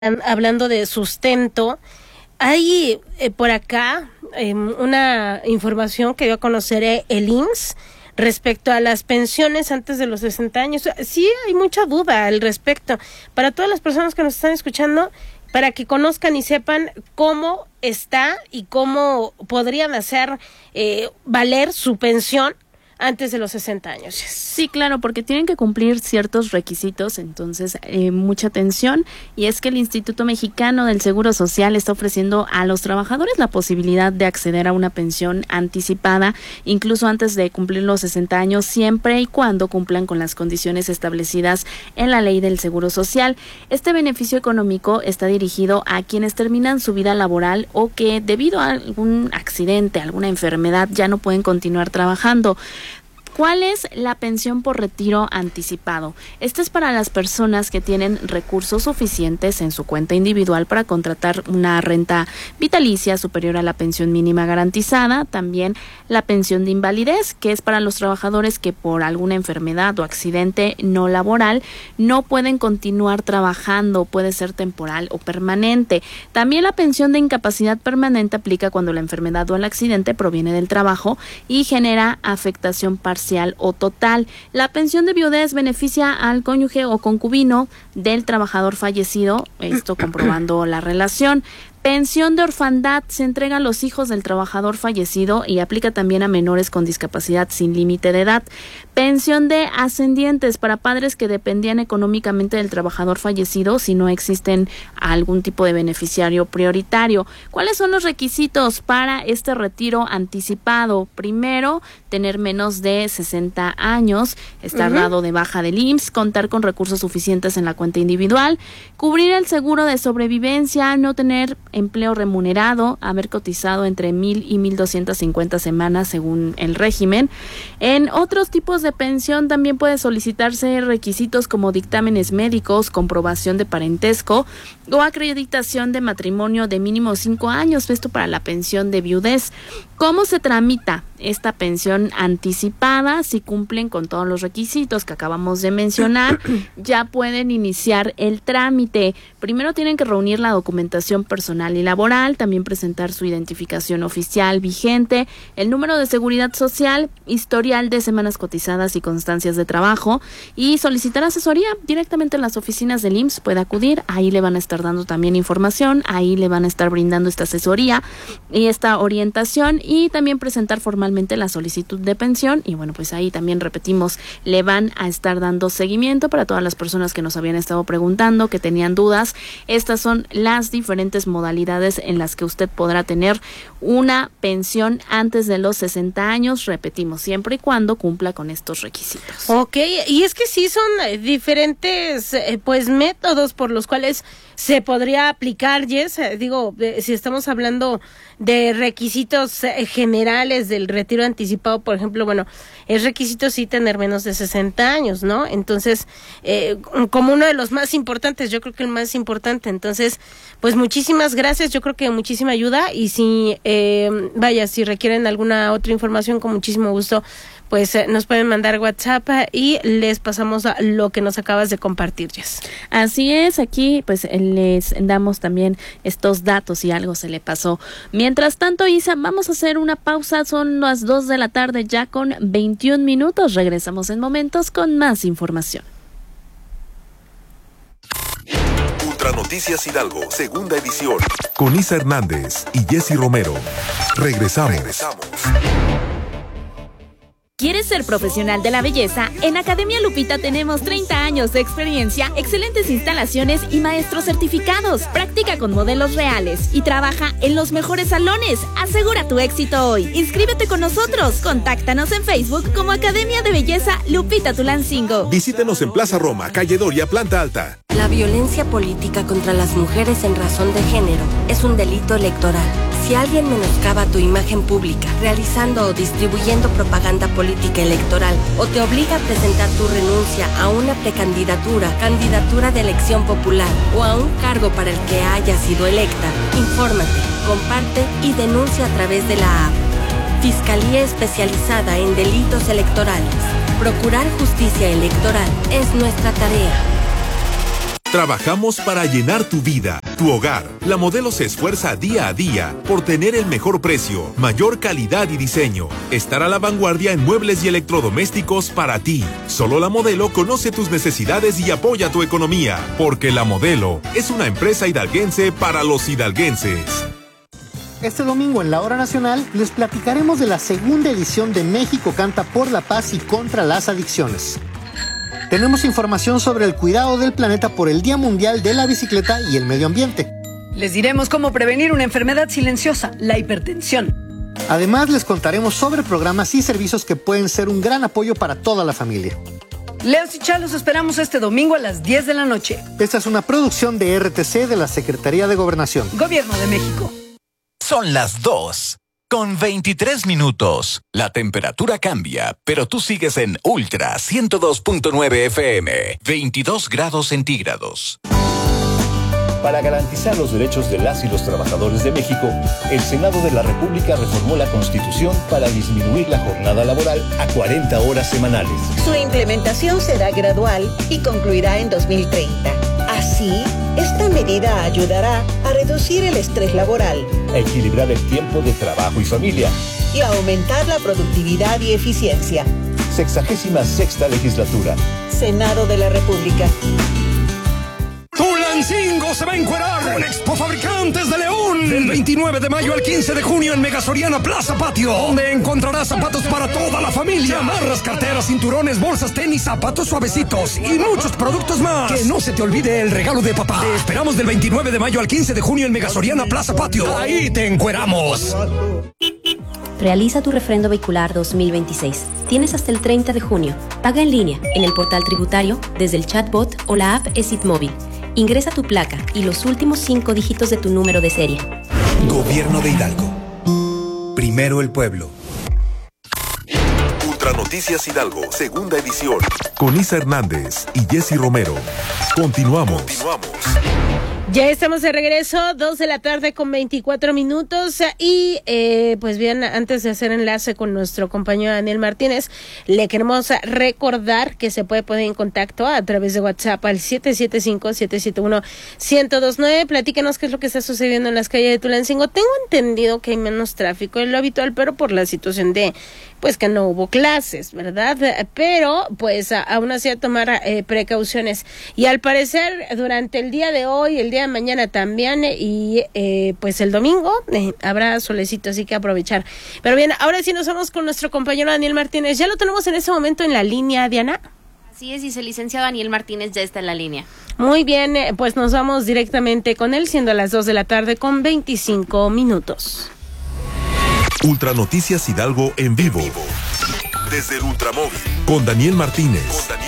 hablando de sustento, hay por acá una información que dio a conocer el IMSS respecto a las pensiones antes de los 60 años. Sí, hay mucha duda al respecto. Para todas las personas que nos están escuchando, para que conozcan y sepan cómo está y cómo podrían hacer valer su pensión antes de los 60 años. Sí, claro, porque tienen que cumplir ciertos requisitos, entonces mucha atención, y es que el Instituto Mexicano del Seguro Social está ofreciendo a los trabajadores la posibilidad de acceder a una pensión anticipada, incluso antes de cumplir los 60 años, siempre y cuando cumplan con las condiciones establecidas en la Ley del Seguro Social. Este beneficio económico está dirigido a quienes terminan su vida laboral o que debido a algún accidente, alguna enfermedad, ya no pueden continuar trabajando. ¿Cuál es la pensión por retiro anticipado? Esta es para las personas que tienen recursos suficientes en su cuenta individual para contratar una renta vitalicia superior a la pensión mínima garantizada. También la pensión de invalidez, que es para los trabajadores que por alguna enfermedad o accidente no laboral no pueden continuar trabajando, puede ser temporal o permanente. También la pensión de incapacidad permanente aplica cuando la enfermedad o el accidente proviene del trabajo y genera afectación parcial o total. La pensión de viudez beneficia al cónyuge o concubino del trabajador fallecido, esto comprobando la relación. Pensión de orfandad se entrega a los hijos del trabajador fallecido y aplica también a menores con discapacidad sin límite de edad. Pensión de ascendientes para padres que dependían económicamente del trabajador fallecido si no existen algún tipo de beneficiario prioritario. ¿Cuáles son los requisitos para este retiro anticipado? Primero, tener menos de 60 años, estar dado de baja del IMSS, contar con recursos suficientes en la cuenta individual, cubrir el seguro de sobrevivencia, no tener empleo remunerado, haber cotizado entre 1,000 y 1,250 semanas según el régimen. En otros tipos de pensión también puede solicitarse requisitos como dictámenes médicos, comprobación de parentesco o acreditación de matrimonio de mínimo 5 años, esto para la pensión de viudez. ¿Cómo se tramita esta pensión anticipada? Si cumplen con todos los requisitos que acabamos de mencionar, ya pueden iniciar el trámite. Primero tienen que reunir la documentación personal y laboral, también presentar su identificación oficial vigente, el número de seguridad social, historial de semanas cotizadas y constancias de trabajo, y solicitar asesoría directamente en las oficinas del IMSS. Puede acudir, ahí le van a estar dando también información, ahí le van a estar brindando esta asesoría y esta orientación, y también presentar formalmente la solicitud de pensión. Y bueno, pues ahí también repetimos, le van a estar dando seguimiento para todas las personas que nos habían estado preguntando, que tenían dudas. Estas son las diferentes modalidades en las que usted podrá tener una pensión antes de los 60 años, repetimos, siempre y cuando cumpla con estos requisitos. Ok, y es que sí son diferentes pues métodos por los cuales se podría aplicar, Jess. Digo, si estamos hablando de requisitos generales del retiro anticipado, por ejemplo, bueno, es requisito sí tener menos de 60 años, ¿no? Entonces, como uno de los más importantes, yo creo que el más importante. Entonces, pues muchísimas gracias, yo creo que muchísima ayuda, y si si requieren alguna otra información, con muchísimo gusto, pues nos pueden mandar WhatsApp y les pasamos a lo que nos acabas de compartir, Jess. Así es, aquí pues les damos también estos datos si algo se le pasó. Mientras tanto, Isa, vamos a hacer una pausa, son las 2 de la tarde ya con 21 minutos. Regresamos en momentos con más información. Ultranoticias Hidalgo, segunda edición, con Isa Hernández y Jessy Romero. Regresamos. ¿Quieres ser profesional de la belleza? En Academia Lupita tenemos 30 años de experiencia, excelentes instalaciones y maestros certificados. Practica con modelos reales y trabaja en los mejores salones. Asegura tu éxito hoy. Inscríbete con nosotros. Contáctanos en Facebook como Academia de Belleza Lupita Tulancingo. Visítenos en Plaza Roma, calle Doria, planta alta. La violencia política contra las mujeres en razón de género es un delito electoral. Si alguien menoscaba tu imagen pública, realizando o distribuyendo propaganda política electoral, o te obliga a presentar tu renuncia a una precandidatura, candidatura de elección popular o a un cargo para el que haya sido electa, infórmate, comparte y denuncia a través de la app. Fiscalía Especializada en Delitos Electorales. Procurar justicia electoral es nuestra tarea. Trabajamos para llenar tu vida, tu hogar. La Modelo se esfuerza día a día por tener el mejor precio, mayor calidad y diseño. Estar a la vanguardia en muebles y electrodomésticos para ti. Solo La Modelo conoce tus necesidades y apoya tu economía, porque La Modelo es una empresa hidalguense para los hidalguenses. Este domingo en la Hora Nacional les platicaremos de la segunda edición de México Canta por la Paz y contra las Adicciones. Tenemos información sobre el cuidado del planeta por el Día Mundial de la Bicicleta y el Medio Ambiente. Les diremos cómo prevenir una enfermedad silenciosa, la hipertensión. Además, les contaremos sobre programas y servicios que pueden ser un gran apoyo para toda la familia. Leos y Chá, los esperamos este domingo a las 10 de la noche. Esta es una producción de RTC de la Secretaría de Gobernación. Gobierno de México. Son las 2:23. La temperatura cambia, pero tú sigues en Ultra 102.9 FM, 22 grados centígrados. Para garantizar los derechos de las y los trabajadores de México, el Senado de la República reformó la Constitución para disminuir la jornada laboral a 40 horas semanales. Su implementación será gradual y concluirá en 2030. Así, esta medida ayudará a reducir el estrés laboral, a equilibrar el tiempo de trabajo y familia y a aumentar la productividad y eficiencia. 66ª legislatura. Senado de la República. Tulancingo se va a encuerar con Expo Fabricantes de León del 29 de mayo al 15 de junio en Mega Soriana Plaza Patio, donde encontrarás zapatos para toda la familia, chamarras, carteras, cinturones, bolsas, tenis, zapatos suavecitos y muchos productos más. Que no se te olvide el regalo de papá. Te esperamos del 29 de mayo al 15 de junio en Mega Soriana Plaza Patio. Ahí te encueramos. Realiza tu refrendo vehicular 2026. Tienes hasta el 30 de junio. Paga en línea, en el portal tributario, desde el chatbot o la app ESIT Móvil. Ingresa tu placa y los últimos 5 dígitos de tu número de serie. Gobierno de Hidalgo. Primero el pueblo. Ultra Noticias Hidalgo, segunda edición. Con Isa Hernández y Jessy Romero. Continuamos. Ya estamos de regreso, 2 de la tarde con 24 minutos y pues bien, antes de hacer enlace con nuestro compañero Daniel Martínez, le queremos recordar que se puede poner en contacto a través de WhatsApp al 775-771-1029. Platíquenos qué es lo que está sucediendo en las calles de Tulancingo. Tengo entendido que hay menos tráfico de lo habitual, pero por la situación de pues que no hubo clases, ¿verdad? Pero pues aún así a tomar precauciones. Y al parecer durante el día de hoy, el día de mañana también y pues el domingo habrá solecito, así que aprovechar. Pero bien, ahora sí nos vamos con nuestro compañero Daniel Martínez. Ya lo tenemos en este momento en la línea, Diana. Así es, y el licenciado Daniel Martínez ya está en la línea. Muy bien, pues nos vamos directamente con él, siendo las 2 de la tarde con 25 minutos. Ultra Noticias Hidalgo en vivo. Desde el Ultramóvil. Con Daniel Martínez.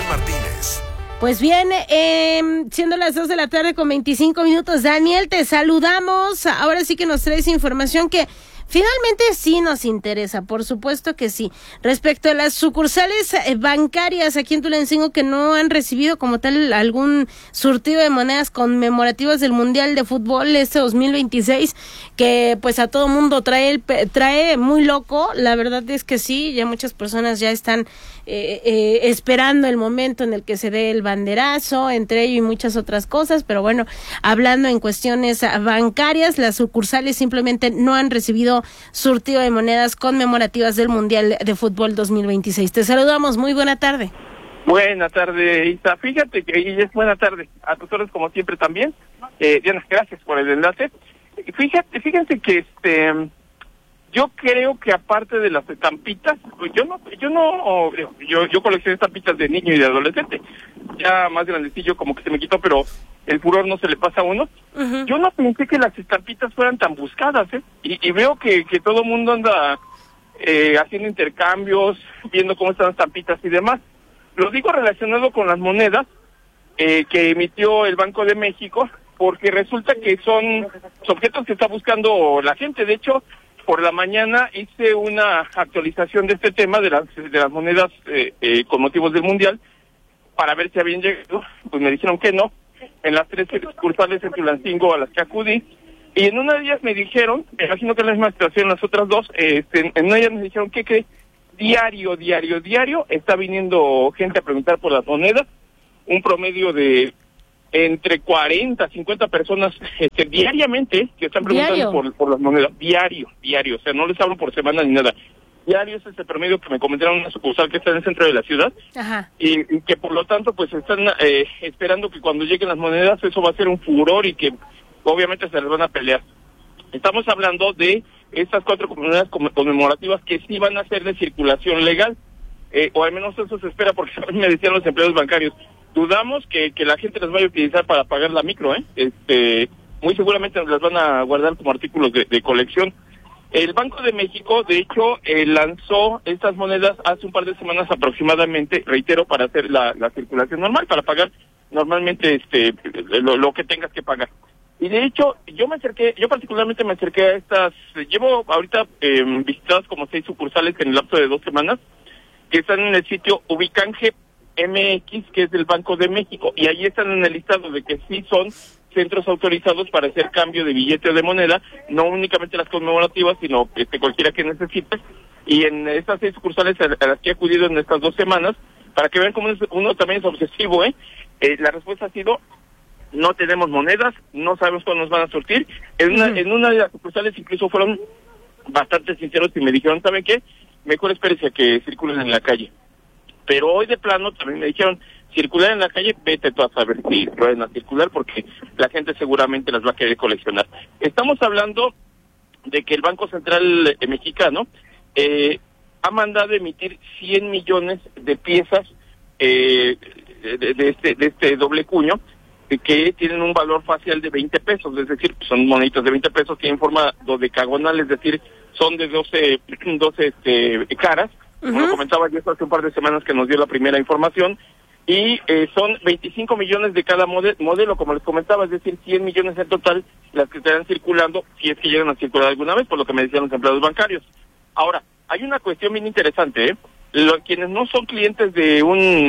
Pues bien, siendo las 2 de la tarde con 25 minutos, Daniel, te saludamos. Ahora sí que nos traes información que finalmente sí nos interesa, por supuesto que sí. Respecto a las sucursales bancarias aquí en Tulancingo que no han recibido como tal algún surtido de monedas conmemorativas del Mundial de Fútbol 2026, que pues a todo mundo trae muy loco. La verdad es que sí, ya muchas personas ya están esperando el momento en el que se dé el banderazo, entre ello y muchas otras cosas, pero bueno, hablando en cuestiones bancarias, las sucursales simplemente no han recibido surtido de monedas conmemorativas del Mundial de Fútbol 2026. Te saludamos, muy buena tarde. Buena tarde, Isa. Fíjate que es buena tarde. A tus horas como siempre también. Diana, gracias por el enlace. Fíjense que yo creo que aparte de las estampitas, yo coleccioné estampitas de niño y de adolescente. Ya más grandecillo como que se me quitó, pero el furor no se le pasa a uno. Uh-huh. Yo no pensé que las estampitas fueran tan buscadas, y veo que todo el mundo anda haciendo intercambios, viendo cómo están las estampitas y demás. Lo digo relacionado con las monedas que emitió el Banco de México, porque resulta que son objetos que está buscando la gente. De hecho, por la mañana hice una actualización de este tema de las monedas con motivos del Mundial para ver si habían llegado. Pues me dijeron que no, en las 3 sucursales en Tulancingo a las que acudí, y en una de ellas me dijeron, me imagino que es la misma situación las otras dos, en una de ellas me dijeron que diario está viniendo gente a preguntar por las monedas, un promedio de entre 40, 50 personas diariamente que están preguntando por las monedas. Diario. O sea, no les hablo por semana ni nada. Diario es ese promedio que me comentaron una sucursal que está en el centro de la ciudad. Ajá. Y que por lo tanto pues están esperando que cuando lleguen las monedas eso va a ser un furor y que obviamente se les van a pelear. Estamos hablando de estas 4 monedas conmemorativas que sí van a ser de circulación legal, o al menos eso se espera, porque a mí me decían los empleados bancarios, dudamos que la gente las vaya a utilizar para pagar la micro, muy seguramente las van a guardar como artículos de colección. El Banco de México, de hecho, lanzó estas monedas hace un par de semanas aproximadamente, reitero, para hacer la circulación normal, para pagar normalmente lo que tengas que pagar. Y de hecho, yo particularmente me acerqué a estas, llevo ahorita visitadas como 6 sucursales en el lapso de 2 semanas, que están en el sitio Ubicanje MX, que es del Banco de México, y ahí están en el listado de que sí son centros autorizados para hacer cambio de billete o de moneda, no únicamente las conmemorativas, sino cualquiera que necesite. Y en estas 6 sucursales a las que he acudido en estas 2 semanas, para que vean cómo uno también es obsesivo, la respuesta ha sido: no tenemos monedas, no sabemos cuándo nos van a surtir. En una de las sucursales incluso fueron bastante sinceros y me dijeron, ¿saben qué? Mejor espérense a que circulen en la calle. Pero hoy de plano también me dijeron, circular en la calle, vete tú a saber si pueden circular, porque la gente seguramente las va a querer coleccionar. Estamos hablando de que el Banco Central Mexicano ha mandado emitir 100 millones de piezas de este doble cuño, que tienen un valor facial de 20 pesos, es decir, son moneditas de 20 pesos, tienen forma dodecagonal, es decir, son de 12 caras, como lo comentaba yo hace un par de semanas que nos dio la primera información, y son 25 millones de cada modelo, como les comentaba, es decir, 100 millones en total las que estarán circulando, si es que llegan a circular alguna vez, por lo que me decían los empleados bancarios. Ahora, hay una cuestión bien interesante, quienes no son clientes de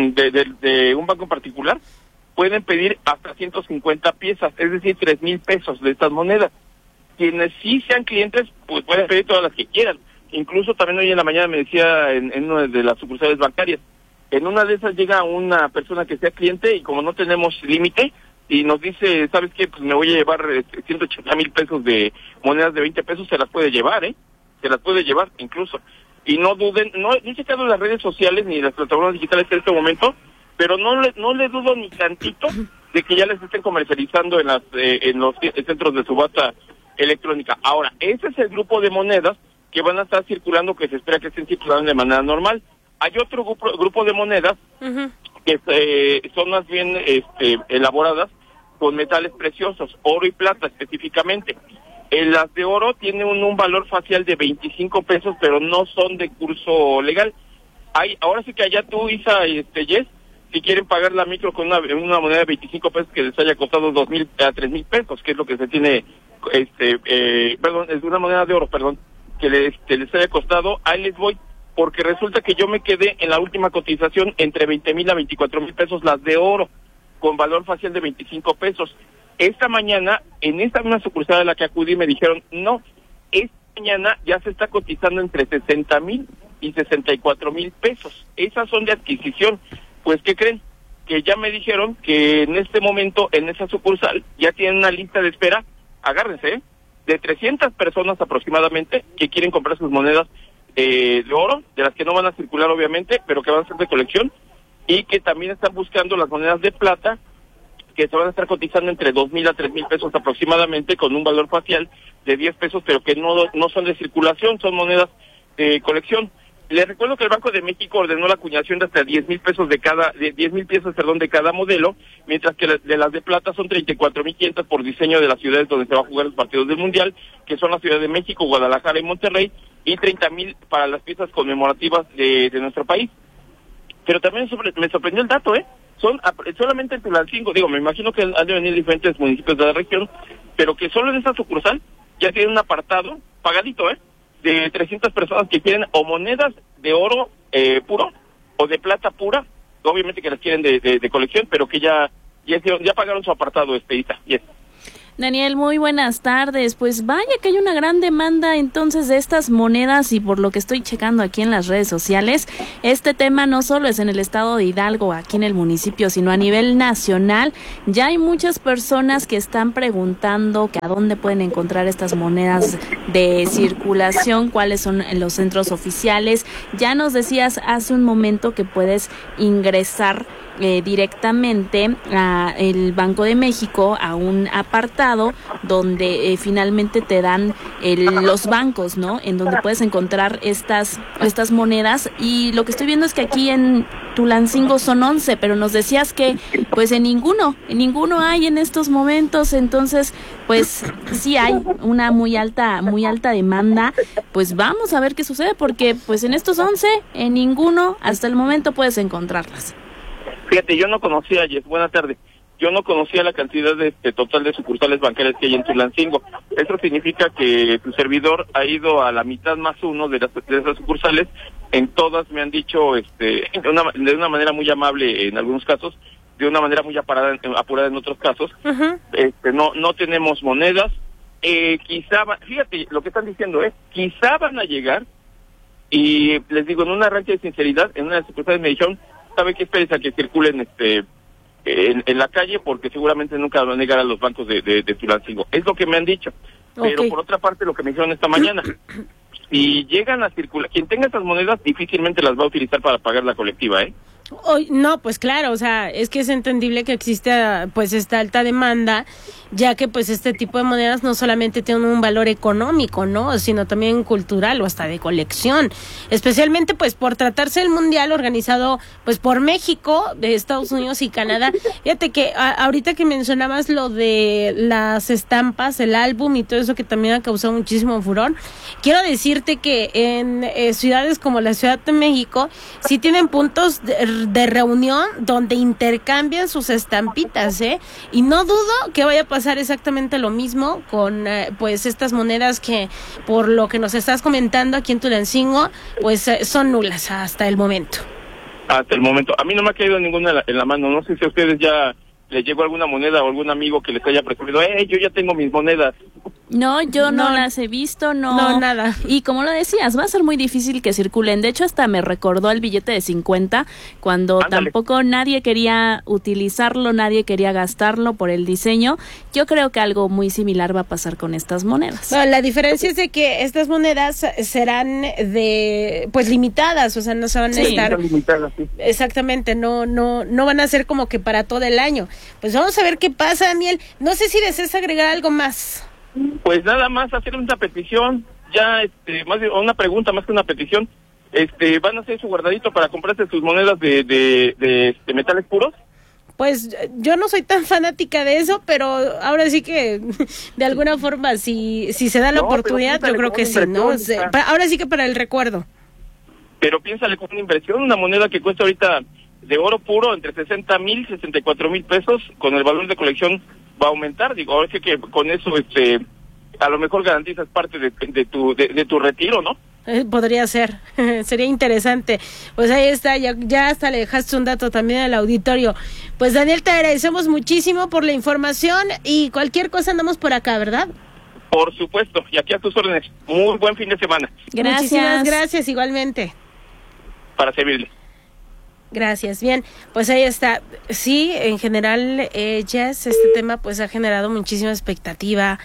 un banco en particular, pueden pedir hasta 150 piezas, es decir, 3,000 pesos de estas monedas. Quienes sí sean clientes, pues pueden pedir todas las que quieran. Incluso también hoy en la mañana me decía en una de las sucursales bancarias, en una de esas llega una persona que sea cliente y como no tenemos límite, y nos dice, ¿sabes qué? Pues me voy a llevar 180,000 pesos de monedas de 20 pesos, se las puede llevar, se las puede llevar incluso. Y no duden, no he checado las redes sociales ni las plataformas digitales en este momento, pero no le dudo ni tantito de que ya les estén comercializando en los centros de subasta electrónica. Ahora, ese es el grupo de monedas que van a estar circulando, que se espera que estén circulando de manera normal. Hay otro grupo de monedas que son más bien elaboradas con metales preciosos, oro y plata específicamente. Las de oro tienen un valor facial de 25 pesos, pero no son de curso legal. Ahora sí que allá tú, Isa, Jess, si quieren pagar la micro con una moneda de 25 pesos que les haya costado 2,000 a 3,000 pesos, que es lo que se tiene, es una moneda de oro, que les haya costado, ahí les voy, porque resulta que yo me quedé en la última cotización entre 20,000 a 24,000 pesos las de oro, con valor facial de 25 pesos. Esta mañana, en esta misma sucursal a la que acudí, me dijeron, no, esta mañana ya se está cotizando entre 60,000 y 64,000 pesos. Esas son de adquisición. Pues, ¿qué creen? Que ya me dijeron que en este momento, en esa sucursal, ya tienen una lista de espera, agárrense, de 300 personas aproximadamente que quieren comprar sus monedas de oro, de las que no van a circular obviamente, pero que van a ser de colección, y que también están buscando las monedas de plata, que se van a estar cotizando entre 2,000 a 3,000 pesos aproximadamente, con un valor facial de 10 pesos, pero que no son de circulación, son monedas de colección. Les recuerdo que el Banco de México ordenó la acuñación de hasta 10,000 pesos de 10,000 piezas, de cada modelo, mientras que de las de plata son 34,500 por diseño de las ciudades donde se va a jugar los partidos del Mundial, que son la Ciudad de México, Guadalajara y Monterrey, y 30,000 para las piezas conmemorativas de nuestro país. Pero también me sorprendió el dato, son solamente en Tulancingo, me imagino que han de venir diferentes municipios de la región, pero que solo en esta sucursal ya tienen un apartado pagadito, de 300 personas que quieren o monedas de oro puro o de plata pura, obviamente que las quieren de colección, pero que ya pagaron su apartado, Isa. Yes. Daniel, muy buenas tardes. Pues vaya que hay una gran demanda entonces de estas monedas, y por lo que estoy checando aquí en las redes sociales, este tema no solo es en el estado de Hidalgo, aquí en el municipio, sino a nivel nacional. Ya hay muchas personas que están preguntando que a dónde pueden encontrar estas monedas de circulación, cuáles son los centros oficiales. Ya nos decías hace un momento que puedes ingresar directamente a el Banco de México, a un apartado donde finalmente te dan los bancos, ¿no? En donde puedes encontrar estas monedas, y lo que estoy viendo es que aquí en Tulancingo son 11, pero nos decías que pues en ninguno hay en estos momentos. Entonces pues sí hay una muy alta demanda. Pues vamos a ver qué sucede, porque pues en estos 11 en ninguno hasta el momento puedes encontrarlas. Fíjate, yo no conocía, Jess, buena tarde, yo no conocía la cantidad total de sucursales bancarias que hay en Tulancingo. Eso significa que tu servidor ha ido a la mitad más uno de esas sucursales. En todas me han dicho, de una manera muy amable en algunos casos, de una manera muy apurada en otros casos. No tenemos monedas. Quizá, fíjate lo que están diciendo, quizá van a llegar, y les digo, en un arranque de sinceridad, en una de las sucursales me dijeron, ¿sabe qué? Espérense a que circulen en la calle, porque seguramente nunca van a llegar a los bancos de Tulancingo. Es lo que me han dicho. Okay. Pero por otra parte, lo que me dijeron esta mañana, si llegan a circular, quien tenga esas monedas difícilmente las va a utilizar para pagar la colectiva, No, pues claro, o sea, es que es entendible que existe pues esta alta demanda, ya que pues este tipo de monedas no solamente tienen un valor económico, ¿no?, sino también cultural o hasta de colección, especialmente pues por tratarse del mundial organizado pues por México, de Estados Unidos y Canadá. Fíjate que ahorita que mencionabas lo de las estampas, el álbum y todo eso, que también ha causado muchísimo furor, quiero decirte que en ciudades como la Ciudad de México sí tienen puntos de reunión donde intercambian sus estampitas, y no dudo que vaya a pasar exactamente lo mismo con pues estas monedas que, por lo que nos estás comentando aquí en Tulancingo, pues son nulas hasta el momento. Hasta el momento. A mí no me ha caído ninguna en la mano. No sé si a ustedes ya les llegó alguna moneda o algún amigo que les haya presumido, yo ya tengo mis monedas. No, yo no las he visto, no, nada. Y como lo decías, va a ser muy difícil que circulen. De hecho, hasta me recordó el billete de 50, cuando tampoco nadie quería utilizarlo, nadie quería gastarlo por el diseño. Yo creo que algo muy similar va a pasar con estas monedas. No, la diferencia es de que estas monedas serán pues limitadas, o sea, no se van a estar limitadas, sí. Exactamente, no van a ser como que para todo el año. Pues vamos a ver qué pasa, Daniel. No sé si deseas agregar algo más. Pues nada más hacer una petición, ya más una pregunta más que una petición. ¿Van a hacer su guardadito para comprarse sus monedas de metales puros? Pues yo no soy tan fanática de eso, pero ahora sí que de alguna forma si se da la oportunidad, yo creo que sí, ¿no? Ahora sí que para el recuerdo. Pero piénsale como una inversión, una moneda que cuesta ahorita de oro puro entre 60,000 y 64,000 pesos, con el valor de colección va a aumentar. Digo, ahora sí que con eso a lo mejor garantizas parte de tu retiro, ¿no? Podría ser, sería interesante. Pues ahí está, ya hasta le dejaste un dato también al auditorio. Pues Daniel, te agradecemos muchísimo por la información, y cualquier cosa andamos por acá, ¿verdad? Por supuesto, y aquí a tus órdenes. Muy buen fin de semana. Gracias. Muchísimas gracias, igualmente. Para servirle. Gracias. Bien, pues ahí está. Sí, en general, Jess, este tema pues ha generado muchísima expectativa,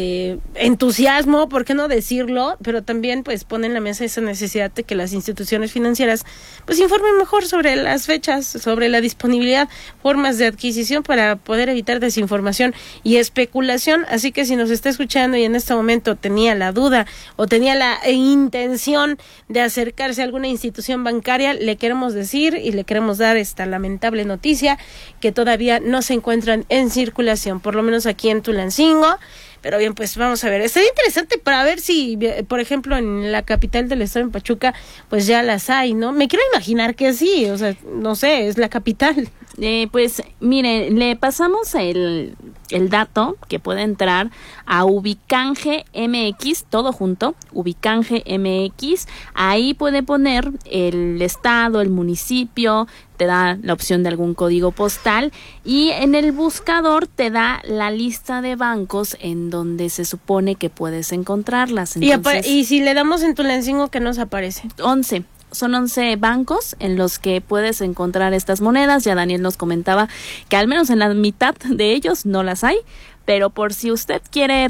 entusiasmo, ¿por qué no decirlo? Pero también pues pone en la mesa esa necesidad de que las instituciones financieras pues informen mejor sobre las fechas, sobre la disponibilidad, formas de adquisición, para poder evitar desinformación y especulación. Así que si nos está escuchando y en este momento tenía la duda o tenía la intención de acercarse a alguna institución bancaria, le queremos decir y le queremos dar esta lamentable noticia, que todavía no se encuentran en circulación, por lo menos aquí en Tulancingo. Pero bien, pues vamos a ver. Estaría interesante para ver si, por ejemplo, en la capital del estado, en Pachuca, pues ya las hay, ¿no? Me quiero imaginar que sí, o sea, no sé, es la capital. Pues mire, le pasamos el dato que puede entrar a Ubicanje MX, todo junto, Ubicanje MX. Ahí puede poner el estado, el municipio, te da la opción de algún código postal y en el buscador te da la lista de bancos en donde se supone que puedes encontrarlas. Entonces, y si le damos en Tulancingo, ¿qué nos aparece? 11. Son 11 bancos en los que puedes encontrar estas monedas. Ya Daniel nos comentaba que al menos en la mitad de ellos no las hay, pero por si usted quiere